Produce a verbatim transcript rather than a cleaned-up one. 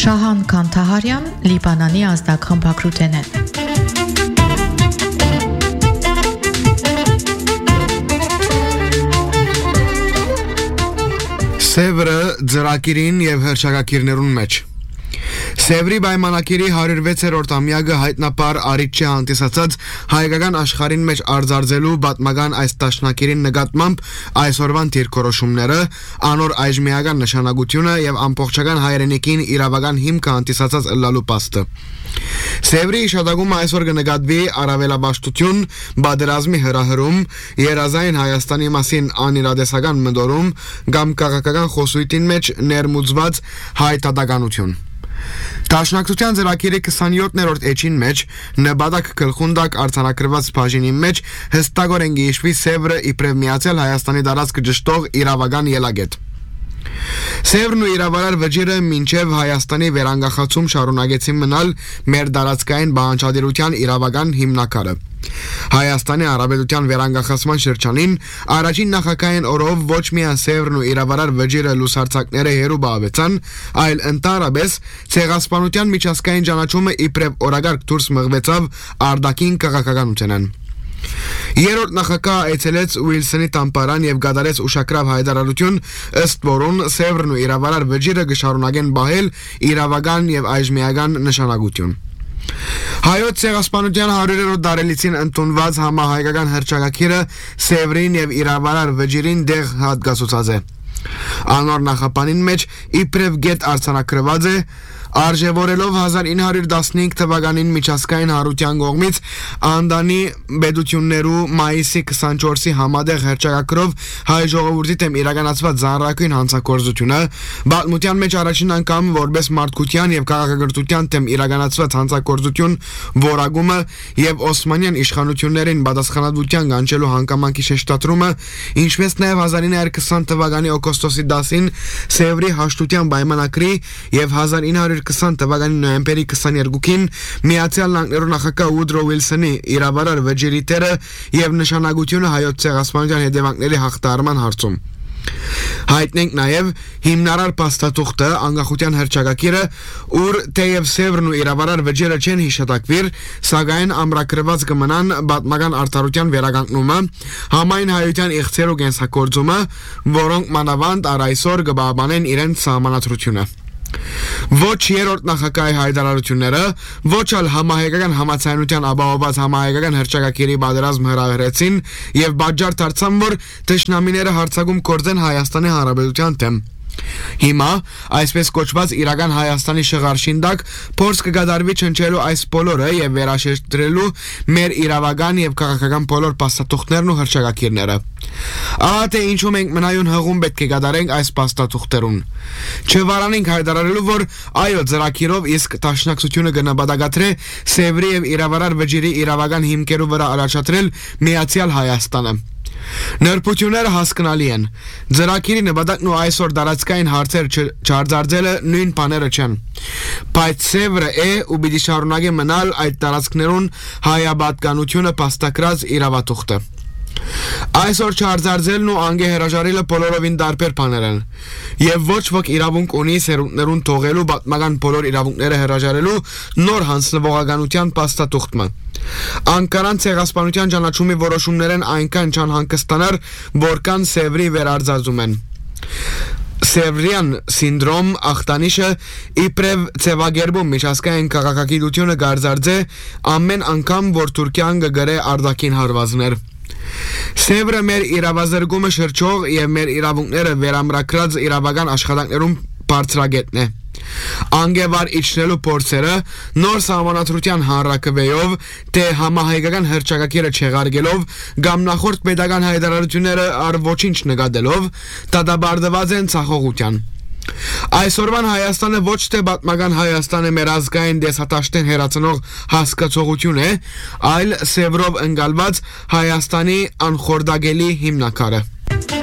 Շահան Կանթահարյան, Լիբանանի ազդակխմբակրութեն է։ Սևրը ձրակիրին և հրճակակիրներուն մեջ Սևրի պայմանագիրի հարյուր վեցերորդ ամյակը հայտնաբար առիթ չի հանդիսացած հայկական աշխարհին մեջ արձարծելու պատմական այս դաշնակիրին նկատմամբ այսօրվան դիրքորոշումները, անոր այժմիական նշանակությունը եւ ամբողջական հայրենիքին իրավական հիմքը հանդիսացած ըլլալու փաստը։ Սևրի իշադակումը այսօր կնկատվի առավելապաշտություն, բادرազմի հրահրում, երազային Հայաստանի մասին անիրադեսական մտորում կամ քաղաքական խոսույթին մեջ ներմուծված հայտարարություն։ Դաշնակցության ծրագիրի քսանյոթերորդ էջին մեջ նպատակ գլխունդակ արձանագրված բաժինի մեջ հստակորեն գիշվի Սևրը իբրև միացյալ Հայաստանի տարածքը ճշտող իրավական ելագետ։ Սևրն ու իրավարար վճիռը մինչև Հայաստանի վերանգախացում շարունակեցին մնալ մեր տարածքային բանջարդիրության իրավական հիմնակարը։ Հայաստանի Հանրապետության վերանգախացման շրջանին առաջին նախագահային օրով ոչ միայն Սևրն ու իրավարար վճիռը լուսարձակները հերու բավեցան, այլ ընդհանրապես ցեղասպանության միջազգային ճանաչումը իբրև օրագարկ դուրս մղվեցավ արտաքին քաղաքականութենեն։ Երրորդ նախագահ այցելեց Ուիլսոնի տամպարան եւ գդարեց ուշագրավ հայտարարություն, ըստ որուն Սևրն ու իրավարար վճիռը կշարունակեն բահել իրավական եւ այժմիական նշանակություն։ Հայոց ցեղասպանության հարյուրերորդ տարելիցին ընդունված համահայկական հռչակագիրը Սևրին եւ իրավարար վճիռին դեղ հատկացուցած է։ Անոր նախապանին մեջ իբրև գետ արձանագրված է արժևորելով հազար ինը հարյուր տասնհինգ թվականին միջազգային հարության կողմից Անդանի պետություններու մայիսի քսանչորսի համատեղ հռչակագրով հայ ժողովրդի դեմ իրականացված զանրակույն հանցագործությունը, պատմության մեջ առաջին անգամ որպես մարդկության եւ քաղաքակրթության դեմ իրականացված հանցագործություն որակումը եւ Օսմանյան իշխանություններին պատասխանատվության կանչելու հանգամանքի շեշտադրումը, ինչպես նաեւ հազար ինը հարյուր քսան թվականի օգոստոսի դասին Սևրի հաշտության պայմանագրի եւ հազար ինը հարյուր քսան թվականի նոյեմբերի քսաներկուին Միացյալ Նահանգներու նախագահ Ուդրո Ուիլսոնի իրավարար վճիռի տերը եւ նշանակությունը հայոց ցեղասպանության հետևանքների հաղթահարման հարցում։ Հայտնենք նաև հիմնարար փաստաթուղթը անկախության հռչակագիրը, ուր թեև Սևրն ու իրավարար վճիռը չեն հիշատակվիր, սակայն ամրագրված կմնան պատմական արդարության վերականգնումը, համայն հայության իղձերու կենսագործումը, որոնք մանավանդ առ այսօր կպահպանեն իրենց սահմանադրությունը։ Ոչ երրորդ նախագահի հայտարարությունները, ոչ էլ համահայկական համացանության ապահովված համահայկական հռչակագիրի պատերազմ հրահրեցին եւ բաժար դարձան, որ թշնամիները հարձակում կործեն Հայաստանի Հանրապետության դեմ։ Հիմա այսպես կոչված իրական Հայաստանի շղարշինդակ փորձ կգադարվի չնչելու այս բոլորը եւ վերաշեշտադրելու մեր իրավական եւ քաղաքական բոլոր փաստաթուղթներն ու հռչակագիրները։ Ահա թե ինչու մենք մնայուն հղում պետք է գադարենք այս փաստաթուղթերուն։ Չվարանենք հայտարարելու, որ այո ծրագիրով իսկ դաշնակցությունը կնպատակադրե Սևրի եւ իրավարար վճիռի իրավական հիմքերու վրա առաջադրել միացյալ Հայաստանը։ Նրբությունները հասկանալի են։ Ծրագիրի նպատակն ու այսօր տարածքային հարցեր չարձարծելը նույն բաները չեն։ Բայց Սևրը է ու պիտի շարունակի մնալ այդ տարածքներուն հայաբատկանությունը փաստագրած իրավատուղթը։ Այսօր չարձարծելն ու անգե հրաժարելը բոլորովին տարբեր բաներ են։ Եվ ոչ ոք իրավունք ունի սերունդներուն թողելու պատմական բոլոր իրավունքները հրաժարելու նոր հանձնվողականության փաստաթուղթը։ Անկարան ցեղասպանության ճանաչումի որոշումներն այնքան չանհանգստանար, որքան Սևրի վերարձազում են։ Սևրյան սինդրոմ ախտանիշը իբրև ցևագերբում միջազգային քաղաքագիտությունը գարձարձե ամեն անգամ, որ Թուրքիան կգրե արտաքին հարվածներ։ Սևրը մեր իրավազրկումը շրջող եւ մեր իրավունքները վերամրագրած իրավական աշխատանքներում բարձրագետն է։ Անգևար իջնելու փորձերը նոր սահմանադրության հանրակրվեով, թե համահայկական հռչակագիրը չեղարկելով կամ նախորդ պետական հայտարարությունները առ ոչինչ նկատելով դատաբարդված են ցախողության։ Այսօրվան Հայաստանը ոչ թե պատմական Հայաստանը մեր ազգային դեսատաշտեն հերացնող հասկացողություն է, այլ Սևրով ընկալված Հայաստանի անխորդագելի հիմնակարը։